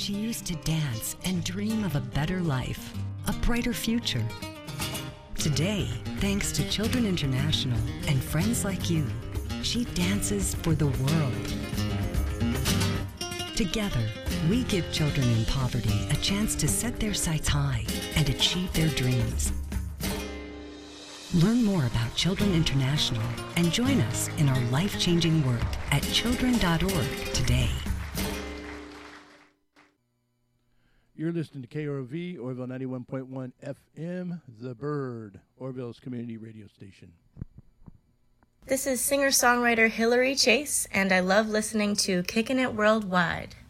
She used to dance and dream of a better life, a brighter future. Today, thanks to Children International and friends like you, she dances for the world. Together, we give children in poverty a chance to set their sights high and achieve their dreams. Learn more about Children International and join us in our life-changing work at children.org today. You're listening to KROV, Orville 91.1 FM, The Bird, Orville's community radio station. This is singer-songwriter Hillary Chase, and I love listening to Kickin' It Worldwide.